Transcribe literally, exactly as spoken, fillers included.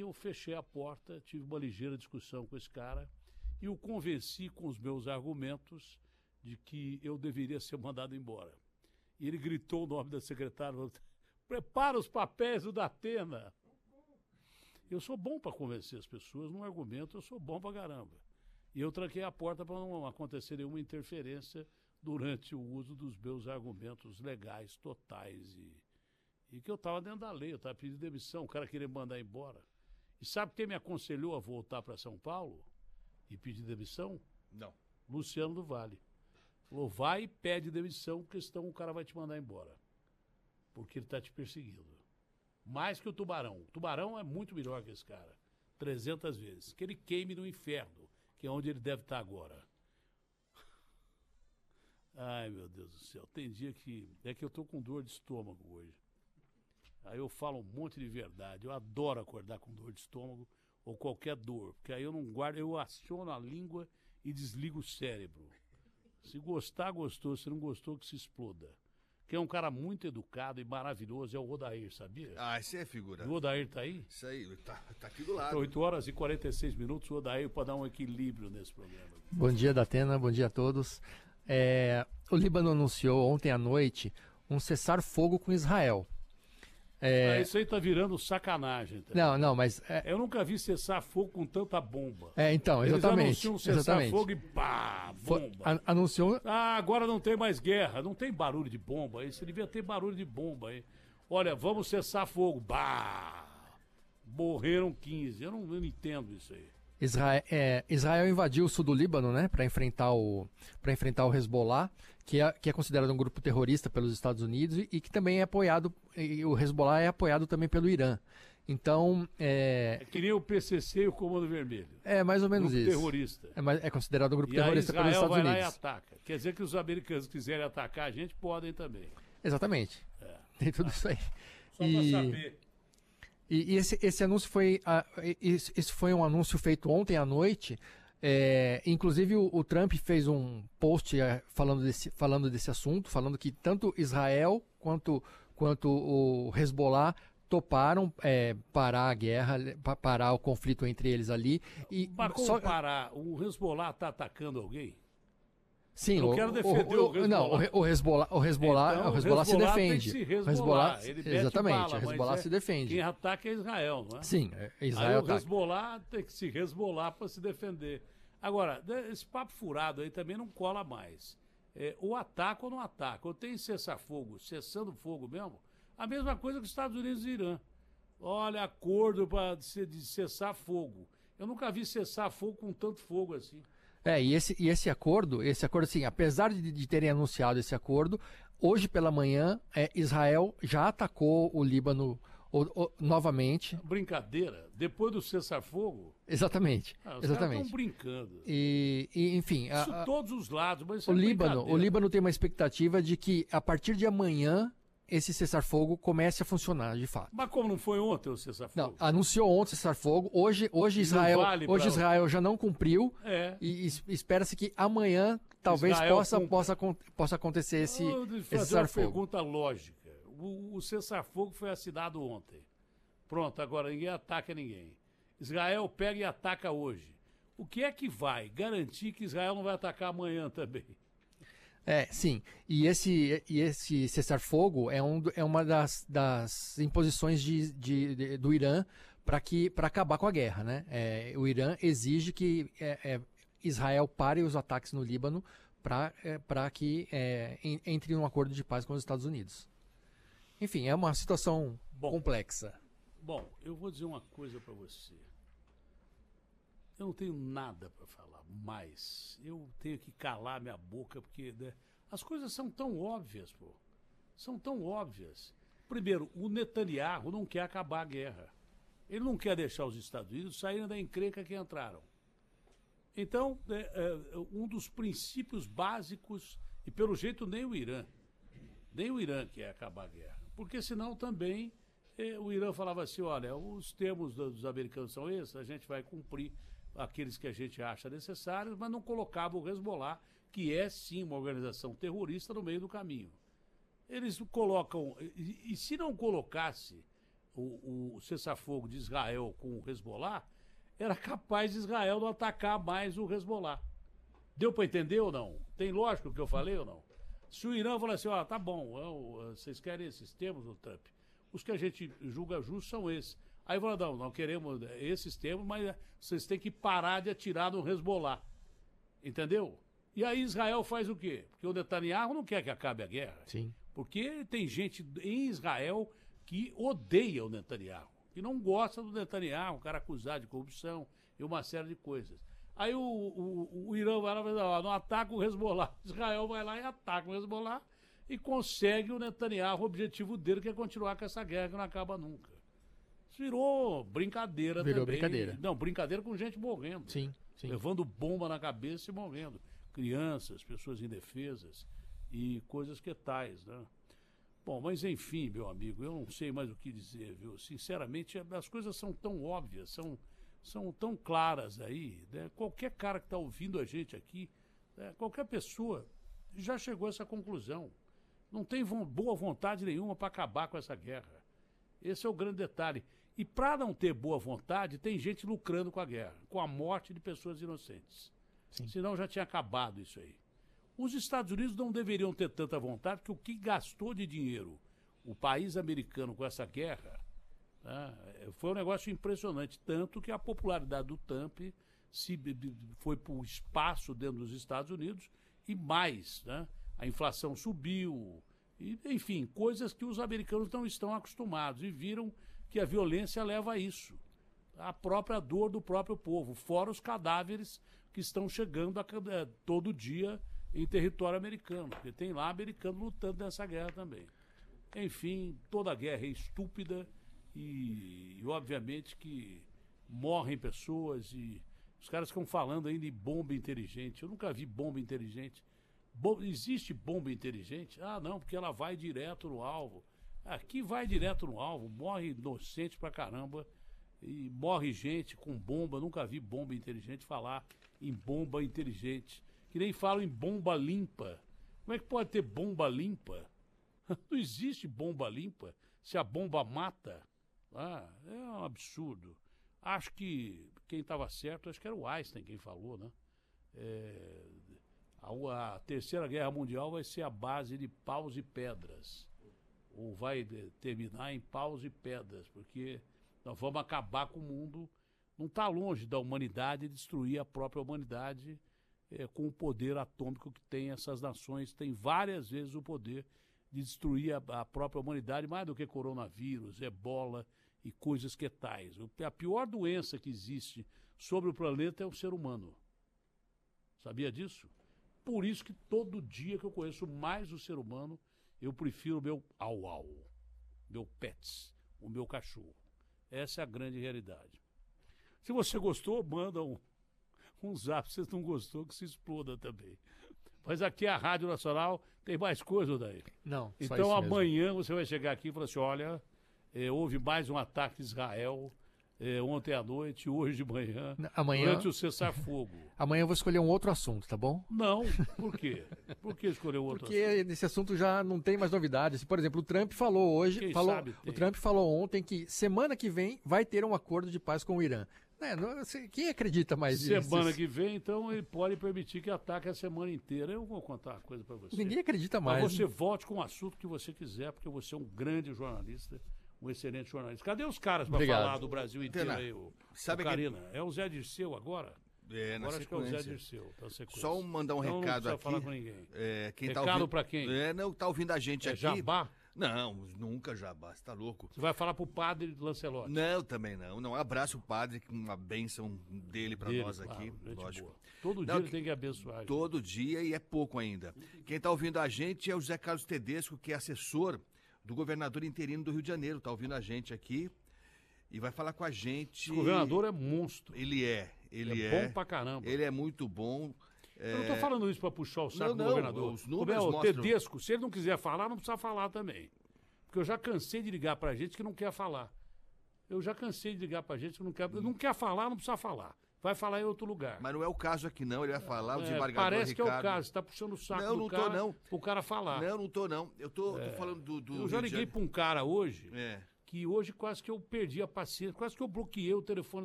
eu fechei a porta, tive uma ligeira discussão com esse cara e o convenci com os meus argumentos de que eu deveria ser mandado embora. E ele gritou o nome da secretária, prepara os papéis do Datena. Eu sou bom para convencer as pessoas, num argumento eu sou bom para caramba. E eu tranquei a porta para não acontecer nenhuma interferência durante o uso dos meus argumentos legais, totais. E, e que eu estava dentro da lei, eu estava pedindo demissão, o cara queria me mandar embora. E sabe quem me aconselhou a voltar para São Paulo e pedir demissão? Não. Luciano do Vale. Falou, vai e pede demissão, porque senão o cara vai te mandar embora. Porque ele está te perseguindo. Mais que o Tubarão. O Tubarão é muito melhor que esse cara. trezentas vezes. Que ele queime no inferno, que é onde ele deve estar agora. Ai, meu Deus do céu. Tem dia que... É que eu tô com dor de estômago hoje. Aí eu falo um monte de verdade. Eu adoro acordar com dor de estômago ou qualquer dor. Porque aí eu não guardo... Eu aciono a língua e desligo o cérebro. Se gostar, gostou. Se não gostou, que se exploda. Que é um cara muito educado e maravilhoso, é o Odair, sabia? Ah, esse é figura. O Odair tá aí? Isso aí, tá, tá aqui do lado. oito horas e quarenta e seis minutos, o Odair para dar um equilíbrio nesse programa. Bom dia, Datena, bom dia a todos. É, o Líbano anunciou ontem à noite um cessar-fogo com Israel. É... Ah, isso aí tá virando sacanagem. Tá? Não, não, mas... É... Eu nunca vi cessar fogo com tanta bomba. É, então, exatamente. Eles anunciam um cessar fogo e pá, bomba. Foi, anunciou... Ah, agora não tem mais guerra, não tem barulho de bomba aí, você devia ter barulho de bomba aí. Olha, vamos cessar fogo, bah, morreram quinze, eu não, eu não entendo isso aí. Israel, é, Israel invadiu o sul do Líbano, né, para enfrentar o para enfrentar o Hezbollah, que é, que é considerado um grupo terrorista pelos Estados Unidos e, e que também é apoiado, e o Hezbollah é apoiado também pelo Irã. Então, é... é que nem o P C C e o Comando Vermelho. É mais ou menos grupo isso. Terrorista. É, é considerado um grupo e terrorista pelos Estados vai Unidos. Lá e ataca. Quer dizer que os americanos quiserem atacar a gente, podem também. Exatamente. É. Tem tudo isso aí. Só e... para saber. E, e esse, esse anúncio foi, uh, esse, esse foi um anúncio feito ontem à noite. É, inclusive o, o Trump fez um post uh, falando, desse, falando desse assunto, falando que tanto Israel quanto, quanto o Hezbollah toparam é, parar a guerra, parar o conflito entre eles ali. E Mas como só... parar? O Hezbollah está atacando alguém? Sim, eu o, quero defender o, o, o Hezbollah. Não, o Hezbollah, o Hezbollah, então, o Hezbollah se defende. Se o Hezbollah, ele exatamente, bala, o Hezbollah é, se defende. Quem ataca é Israel, não é? Sim, Israel Aí o Hezbollah tem que se Hezbollah para se defender. Agora, esse papo furado aí também não cola mais. É, ou ataca ou não ataca. Ou tem cessar-fogo, cessando fogo mesmo, a mesma coisa que os Estados Unidos e Irã. Olha, acordo para de cessar fogo. Eu nunca vi cessar fogo com tanto fogo assim. É, e esse, e esse acordo, esse acordo, assim, apesar de, de terem anunciado esse acordo, hoje pela manhã, é, Israel já atacou o Líbano o, o, novamente. Brincadeira? Depois do cessar-fogo? Exatamente. Ah, os exatamente. Estão brincando. E, e enfim. Isso a, a, todos os lados, mas isso o é Líbano, o Líbano tem uma expectativa de que a partir de amanhã esse cessar-fogo comece a funcionar de fato. Mas como não foi ontem o cessar-fogo? Não, anunciou ontem o cessar-fogo. Hoje, hoje Israel, vale hoje pra... Israel já não cumpriu. É. E, e espera-se que amanhã talvez possa, possa, possa acontecer esse, esse cessar-fogo. Uma pergunta lógica. O, o cessar-fogo foi assinado ontem. Pronto, agora ninguém ataca ninguém. Israel pega e ataca hoje. O que é que vai garantir que Israel não vai atacar amanhã também? É, sim. E esse, e esse cessar-fogo é, um, é uma das, das imposições de, de, de, do Irã para acabar com a guerra, né? É, o Irã exige que é, é, Israel pare os ataques no Líbano para é, que é, entre em um acordo de paz com os Estados Unidos. Enfim, é uma situação bom, complexa. Bom, eu vou dizer uma coisa para você. Eu não tenho nada para falar mais. Eu tenho que calar minha boca, porque né, as coisas são tão óbvias, pô. São tão óbvias. Primeiro, o Netanyahu não quer acabar a guerra. Ele não quer deixar os Estados Unidos saírem da encrenca que entraram. Então, é, é, um dos princípios básicos, e pelo jeito nem o Irã, nem o Irã quer acabar a guerra. Porque senão também é, o Irã falava assim, olha, os termos dos americanos são esses, a gente vai cumprir aqueles que a gente acha necessários, mas não colocava o Hezbollah, que é sim uma organização terrorista, no meio do caminho. Eles colocam, e, e se não colocasse o, o cessar-fogo de Israel com o Hezbollah, era capaz de Israel não atacar mais o Hezbollah. Deu para entender ou não? Tem lógico o que eu falei ou não? Se o Irã falar assim, ó, tá bom, eu, vocês querem esses termos do Trump, os que a gente julga justos são esses. Aí fala, não, não queremos esses termos, mas vocês têm que parar de atirar no Hezbollah. Entendeu? E aí Israel faz o quê? Porque o Netanyahu não quer que acabe a guerra. Sim. Porque tem gente em Israel que odeia o Netanyahu, que não gosta do Netanyahu, o cara acusado de corrupção e uma série de coisas. Aí o, o, o Irã vai lá e fala, não ataca o Hezbollah. Israel vai lá e ataca o Hezbollah e consegue o Netanyahu, o objetivo dele que é continuar com essa guerra que não acaba nunca. Isso virou brincadeira Virou também. brincadeira. Não, brincadeira com gente morrendo. Sim, sim. Levando bomba na cabeça e morrendo. Crianças, pessoas indefesas e coisas que tais, né? Bom, mas enfim, meu amigo, eu não sei mais o que dizer, viu? Sinceramente, as coisas são tão óbvias, são, são tão claras aí, né? Qualquer cara que está ouvindo a gente aqui, né? Qualquer pessoa já chegou a essa conclusão. Não tem vo- boa vontade nenhuma para acabar com essa guerra. Esse é o grande detalhe. E para não ter boa vontade, tem gente lucrando com a guerra, com a morte de pessoas inocentes. Sim. Senão já tinha acabado isso aí. Os Estados Unidos não deveriam ter tanta vontade, porque o que gastou de dinheiro o país americano com essa guerra, né, foi um negócio impressionante. Tanto que a popularidade do Trump se, foi para o espaço dentro dos Estados Unidos e mais, né? A inflação subiu, e, enfim, coisas que os americanos não estão acostumados e viram que a violência leva a isso. A própria dor do próprio povo, fora os cadáveres que estão chegando a, a, todo dia em território americano, porque tem lá americano lutando nessa guerra também. Enfim, toda guerra é estúpida e, e obviamente que morrem pessoas e os caras ficam falando ainda em bomba inteligente. Eu nunca vi bomba inteligente. Bom, existe bomba inteligente? Ah, não, porque ela vai direto no alvo. Aqui vai direto no alvo, morre inocente pra caramba e morre gente com bomba. Nunca vi bomba inteligente falar em bomba inteligente. Que nem falam em bomba limpa. Como é que pode ter bomba limpa? Não existe bomba limpa se a bomba mata. Ah, é um absurdo. Acho que quem estava certo, acho que era o Einstein quem falou, né? É, a, a Terceira Guerra Mundial vai ser a base de paus e pedras. Ou vai de, terminar em paus e pedras, porque nós vamos acabar com o mundo. Não está longe da humanidade destruir a própria humanidade é, com o poder atômico que tem essas nações. Tem várias vezes o poder de destruir a, a própria humanidade, mais do que coronavírus, ebola e coisas que tais. A pior doença que existe sobre o planeta é o ser humano. Sabia disso? Por isso que todo dia que eu conheço mais o ser humano, eu prefiro o meu au-au, meu pets, o meu cachorro. Essa é a grande realidade. Se você gostou, manda um, um zap. Se você não gostou, que se exploda também. Mas aqui a Rádio Nacional tem mais coisa daí. Não, só então isso amanhã mesmo. você vai chegar aqui e falar assim, olha, é, houve mais um ataque de Israel é, ontem à noite, hoje de manhã, Amanhã, durante o cessar-fogo. amanhã eu vou escolher um outro assunto, tá bom? Não, por quê? Por que escolher outro Porque assunto? nesse assunto já não tem mais novidades. Por exemplo, o Trump falou hoje, Quem falou, sabe tem. o Trump falou ontem que semana que vem vai ter um acordo de paz com o Irã. É, não, quem acredita mais nisso? Semana que vem, então, ele pode permitir que ataque a semana inteira. Eu vou contar uma coisa para você. Ninguém acredita mais. Mas você volte com o assunto que você quiser, porque você é um grande jornalista, um excelente jornalista. Cadê os caras para Obrigado. falar do Brasil inteiro aí, o, Sabe o que- Carina? É o Zé Dirceu agora? É, na Agora acho que é o Zé sequência. Dirceu. Tá sequência. Só um mandar um Não, recado não precisa aqui. falar com ninguém. É, quem tá Recado ouvindo... pra quem? É, não, tá ouvindo a gente É aqui. Jabá? Não, nunca Jabá, você tá louco? Você vai falar pro padre Lancelotti. Não, também não. Não, abraço o padre, com uma bênção dele pra Dele, nós claro, aqui, gente lógico. boa. Todo dia Não, ele tem que abençoar. a gente. Todo dia e é pouco ainda. Quem tá ouvindo a gente é o José Carlos Tedesco, que é assessor do governador interino do Rio de Janeiro. Tá ouvindo a gente aqui e vai falar com a gente. O governador é monstro. Ele é, ele é, é. bom pra caramba. Ele é muito bom. Eu não tô falando isso pra puxar o saco Não, do não, governador. os números Como é o mostram- Tedesco, se ele não quiser falar, não precisa falar também. Porque eu já cansei de ligar pra gente que não quer falar. Eu já cansei de ligar pra gente que não quer... Não quer falar, não precisa falar. Vai falar em outro lugar. Mas não é o caso aqui não, ele vai falar, o É, desembargador parece que é o Ricardo. caso, você tá puxando o saco Não, do não tô, cara não. pro cara falar. Não, não tô não. Eu tô, tô falando do, do eu já Rio de liguei Janeiro. pra um cara hoje, É. que hoje quase que eu perdi a paciência, quase que eu bloqueei o telefone